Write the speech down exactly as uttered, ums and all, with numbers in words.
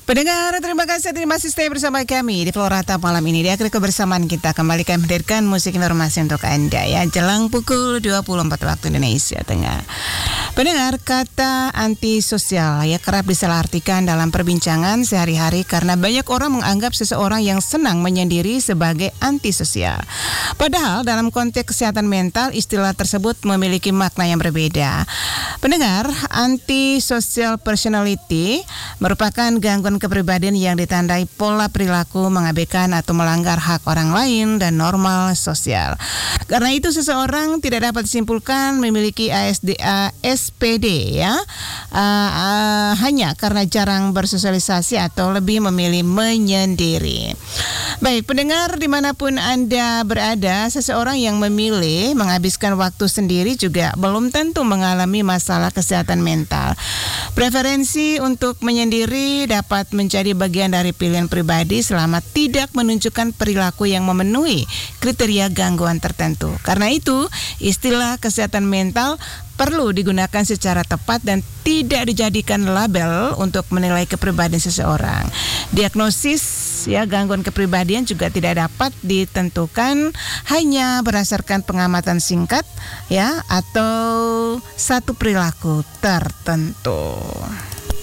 Pendengar, terima kasih terima kasih stay bersama kami di Florata malam ini. Di akhir kebersamaan kita kembali kami hadirkan musik informasi untuk Anda ya, jelang pukul dua puluh empat waktu Indonesia Tengah. Pendengar, kata antisosial ya kerap disalahartikan dalam perbincangan sehari-hari karena banyak orang menganggap seseorang yang senang menyendiri sebagai antisosial. Padahal dalam konteks kesehatan mental istilah tersebut memiliki makna yang berbeda. Pendengar, antisocial personality merupakan gangguan kepribadian yang ditandai pola perilaku mengabaikan atau melanggar hak orang lain dan normal sosial. Karena itu seseorang tidak dapat disimpulkan memiliki A S D A S P D ya, uh, uh, hanya karena jarang bersosialisasi atau lebih memilih menyendiri. Baik, pendengar dimanapun Anda berada, seseorang yang memilih menghabiskan waktu sendiri juga belum tentu mengalami masalah kesehatan mental. Preferensi untuk menyendiri dapat menjadi bagian dari pilihan pribadi selama tidak menunjukkan perilaku yang memenuhi kriteria gangguan tertentu. Karena itu, istilah kesehatan mental perlu digunakan secara tepat dan tidak dijadikan label untuk menilai kepribadian seseorang. Diagnosis ya gangguan kepribadian juga tidak dapat ditentukan hanya berdasarkan pengamatan singkat ya atau satu perilaku tertentu.